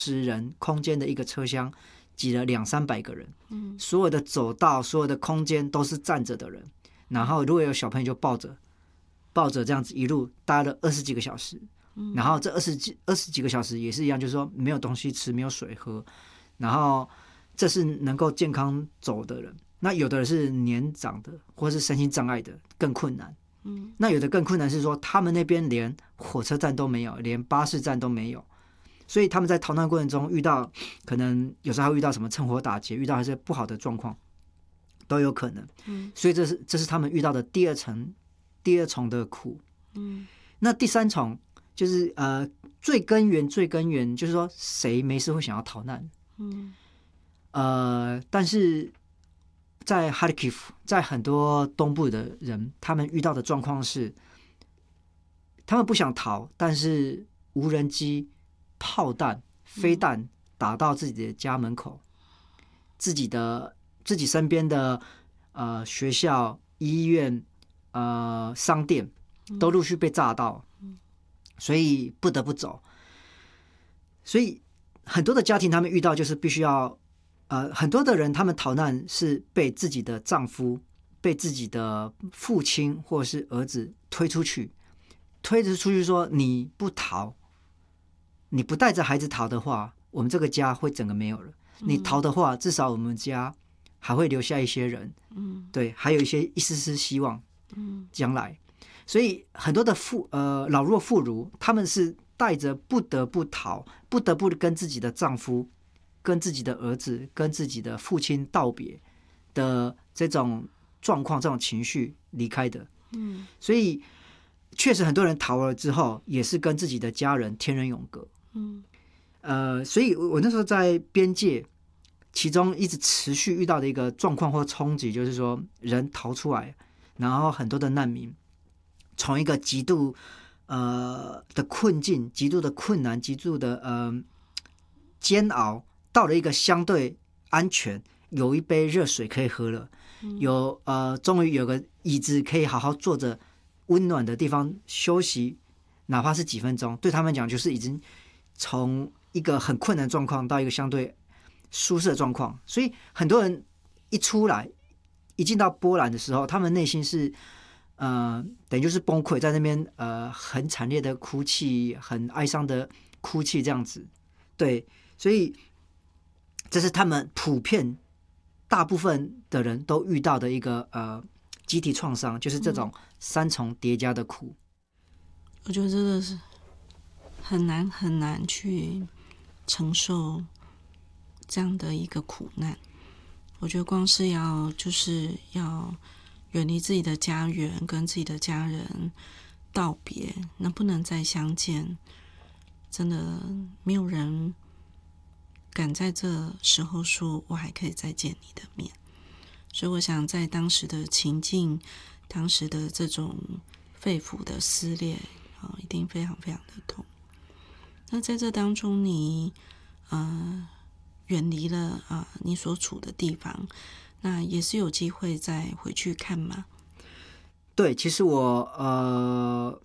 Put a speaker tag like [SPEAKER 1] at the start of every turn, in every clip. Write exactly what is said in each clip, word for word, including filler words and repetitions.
[SPEAKER 1] 十人空间的一个车厢挤了两三百个人，嗯，所有的走道、所有的空间都是站着的人，然后如果有小朋友就抱着抱着这样子一路待了二十几个小时，嗯，然后这二十几二十几个小时也是一样，就是说没有东西吃，没有水喝，然后这是能够健康走的人。那有的人是年长的，或是身心障碍的，更困难。嗯，那有的更困难是说，他们那边连火车站都没有，连巴士站都没有，所以他们在逃难过程中遇到，可能有时候还会遇到什么趁火打劫，遇到一些不好的状况，都有可能。嗯，所以这是这是他们遇到的第二层、第二重的苦。嗯，那第三重就是呃最根源、最根源就是说，谁没事会想要逃难？嗯，呃，但是。在哈里基夫，在很多东部的人，他们遇到的状况是，他们不想逃，但是无人机、炮弹、飞弹打到自己的家门口，嗯、自己的自己身边的呃学校、医院、呃商店都陆续被炸到，嗯、所以不得不走。所以很多的家庭，他们遇到就是必须要。呃，很多的人他们逃难是被自己的丈夫、被自己的父亲或是儿子推出去，推着出去说：“你不逃，你不带着孩子逃的话，我们这个家会整个没有了。你逃的话，至少我们家还会留下一些人，嗯，对，还有一些一丝丝希望，嗯，将来。所以很多的妇呃老弱妇孺，他们是带着不得不逃，不得不跟自己的丈夫。”跟自己的儿子、跟自己的父亲道别的这种状况、这种情绪离开的，嗯，所以确实很多人逃了之后，也是跟自己的家人天人永隔，嗯，呃，所以我那时候在边界，其中一直持续遇到的一个状况或冲击，就是说人逃出来，然后很多的难民从一个极度呃的困境、极度的困难、极度的呃煎熬。到了一个相对安全，有一杯热水可以喝了，嗯、有呃，终于有个椅子可以好好坐着，温暖的地方休息，哪怕是几分钟，对他们讲就是已经从一个很困难的状况到一个相对舒适的状况。所以很多人一出来，一进到波兰的时候，他们内心是呃，等于就是崩溃，在那边呃很惨烈的哭泣，很哀伤的哭泣这样子。对，所以。这是他们普遍大部分的人都遇到的一个呃集体创伤，就是这种三重叠加的苦。
[SPEAKER 2] 我觉得真的是很难很难去承受这样的一个苦难。我觉得光是要就是要远离自己的家园，跟自己的家人道别，那不能再相见，真的没有人。敢在这时候说我还可以再见你的面，所以我想在当时的情境，当时的这种肺腑的撕裂、哦、一定非常非常的痛。那在这当中你呃远离了啊、呃、你所处的地方，那也是有机会再回去看吗？
[SPEAKER 1] 对，其实我呃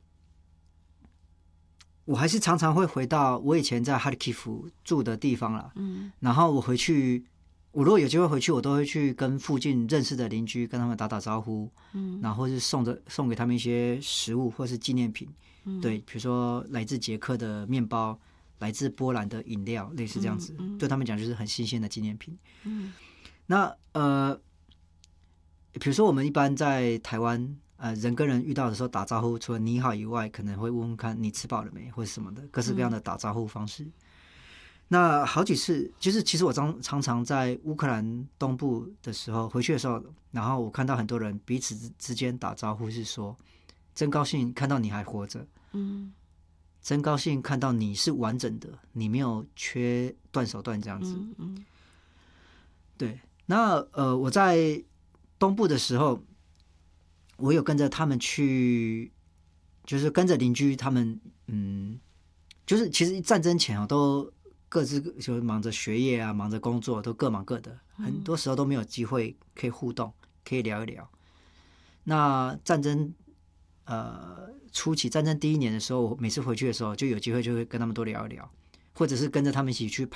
[SPEAKER 1] 我还是常常会回到我以前在哈里基夫住的地方啦，嗯，然后我回去，我如果有机会回去，我都会去跟附近认识的邻居跟他们打打招呼，嗯，然后是送着送给他们一些食物或是纪念品，嗯，对，比如说来自捷克的面包，来自波兰的饮料，类似这样子，嗯嗯、对他们讲就是很新鲜的纪念品。嗯，那呃，比如说我们一般在台湾。呃，人跟人遇到的时候打招呼，除了你好以外，可能会问问看你吃饱了没，或者什么的，各式各样的打招呼方式。嗯、那好几次，就是其实我常常常在乌克兰东部的时候回去的时候，然后我看到很多人彼此之间打招呼是说：“真高兴看到你还活着，嗯，真高兴看到你是完整的，你没有缺断手断这样子。嗯”嗯，对。那呃，我在东部的时候。我有跟着他们去，就是跟着邻居他们，嗯，就是其实战争前哦，都各自就忙着学业啊，忙着工作，都各忙各的，很多时候都没有机会可以互动，可以聊一聊。那战争呃初期，战争第一年的时候，我每次回去的时候，就有机会就会跟他们多聊一聊， 或者是跟着他们一起去